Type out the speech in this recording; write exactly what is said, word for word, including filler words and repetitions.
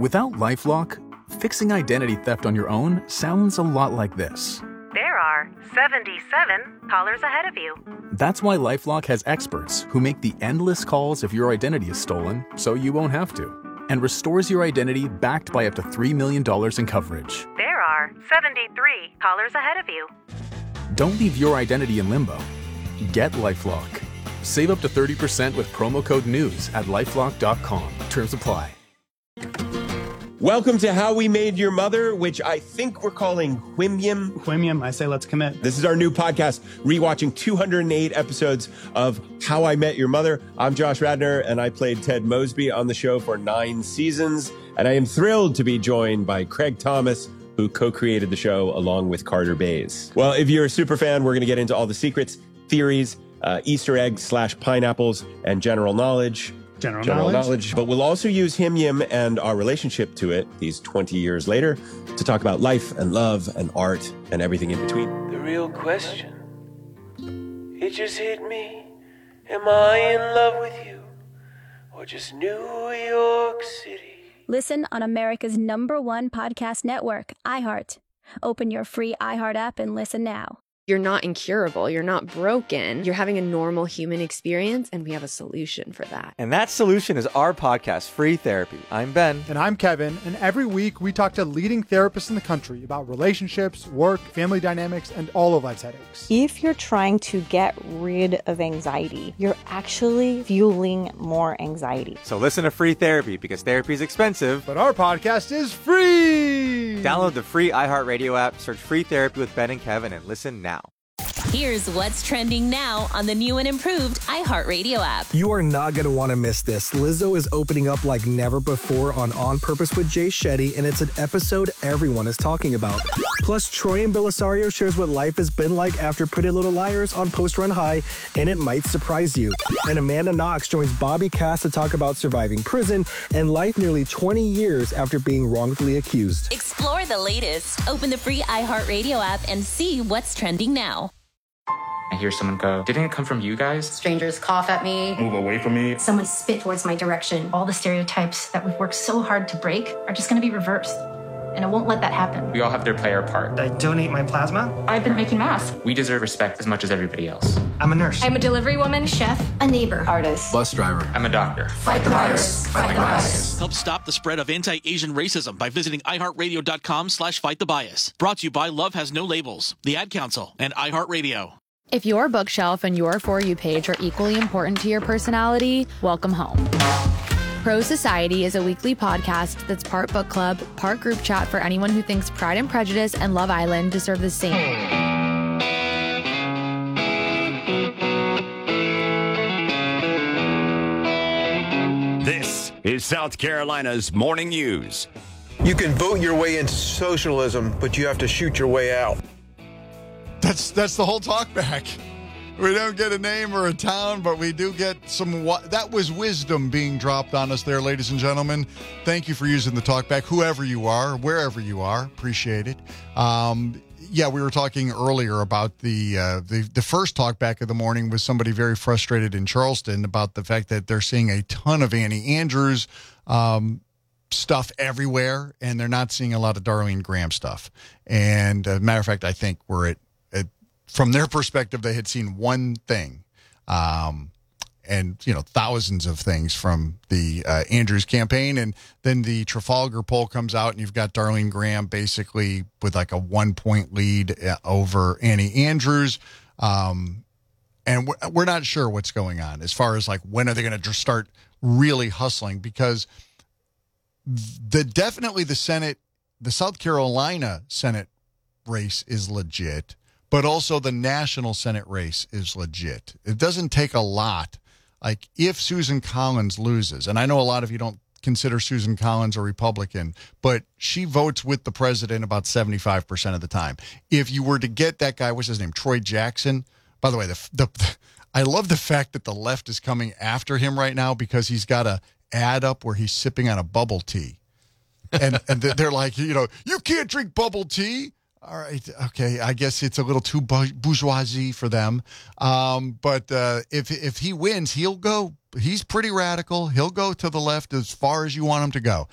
Without LifeLock, fixing identity theft on your own sounds a lot like this. There are seventy-seven callers ahead of you. That's why LifeLock has experts who make the endless calls if your identity is stolen, so you won't have to, and restores your identity backed by up to three million dollars in coverage. There are seventy-three callers ahead of you. Don't leave your identity in limbo. Get LifeLock. Save up to thirty percent with promo code NEWS at lifelock dot com. Terms apply. Welcome to How We Made Your Mother, which I think we're calling Whimyam. Whimyam, I say let's commit. This is our new podcast, rewatching two hundred eight episodes of How I Met Your Mother. I'm Josh Radnor, and I played Ted Mosby on the show for nine seasons. And I am thrilled to be joined by Craig Thomas, who co-created the show along with Carter Bays. Well, if you're a super fan, we're going to get into all the secrets, theories, uh, Easter eggs slash pineapples, and general knowledge. General, general knowledge. knowledge. But we'll also use Him Yim and our relationship to it these twenty years later to talk about life and love and art and everything in between. The real question, it just hit me. Am I in love with you or just New York City? Listen on America's number one podcast network, iHeart. Open your free iHeart app and listen now. You're not incurable. You're not broken. You're having a normal human experience, and we have a solution for that. And that solution is our podcast, Free Therapy. I'm Ben. And I'm Kevin. And every week we talk to leading therapists in the country about relationships, work, family dynamics, and all of life's headaches. If you're trying to get rid of anxiety, you're actually fueling more anxiety. So listen to Free Therapy, because therapy is expensive. But our podcast is free! Download the free iHeartRadio app, search Free Therapy with Ben and Kevin, and listen now. Here's what's trending now on the new and improved iHeartRadio app. You are not going to want to miss this. Lizzo is opening up like never before on On Purpose with Jay Shetty, and it's an episode everyone is talking about. Plus, Troy and Belisario shares what life has been like after Pretty Little Liars on Post Run High, and it might surprise you. And Amanda Knox joins Bobby Cass to talk about surviving prison and life nearly twenty years after being wrongfully accused. Explore the latest. Open the free iHeartRadio app and see what's trending now. I hear someone go, didn't it come from you guys? Strangers cough at me. Move away from me. Someone spit towards my direction. All the stereotypes that we've worked so hard to break are just going to be reversed. And I won't let that happen. We all have to play our part. I donate my plasma. I've been making masks. We deserve respect as much as everybody else. I'm a nurse. I'm a delivery woman, chef, a neighbor, artist, bus driver. I'm a doctor. Fight the virus. Fight the bias. Help stop the spread of anti-Asian racism by visiting iHeartRadio.com slash fight the bias. Brought to you by Love Has No Labels, the Ad Council, and iHeartRadio. If your bookshelf and your For You page are equally important to your personality, welcome home. Pro Society is a weekly podcast that's part book club, part group chat for anyone who thinks Pride and Prejudice and Love Island deserve the same. This is South Carolina's Morning News. You can vote your way into socialism, but you have to shoot your way out. That's that's the whole talk back. We don't get a name or a town, but we do get some. That was wisdom being dropped on us there, ladies and gentlemen. Thank you for using the talk back, whoever you are, wherever you are. Appreciate it. Um, yeah, we were talking earlier about the, uh, the the first talk back of the morning was somebody very frustrated in Charleston about the fact that they're seeing a ton of Annie Andrews um, stuff everywhere, and they're not seeing a lot of Darlene Graham stuff. And uh, matter of fact, I think we're at from their perspective, they had seen one thing, um, and, you know, thousands of things from the uh, Andrews campaign. And then the Trafalgar poll comes out, and you've got Darlene Graham basically with like a one-point lead over Annie Andrews. Um, and we're, we're not sure what's going on as far as, like, when are they going to just start really hustling? Because the definitely the Senate, the South Carolina Senate race is legit. But also the national Senate race is legit. It doesn't take a lot. Like, if Susan Collins loses, and I know a lot of you don't consider Susan Collins a Republican, but she votes with the president about seventy-five percent of the time. If you were to get that guy, what's his name, Troy Jackson? By the way, the, the, the I love the fact that the left is coming after him right now because he's got a ad up where he's sipping on a bubble tea. And, and they're like, you know, you can't drink bubble tea. All right. Okay. I guess it's a little too bourgeoisie for them. Um, but uh, if if he wins, he'll go. He's pretty radical. He'll go to the left as far as you want him to go.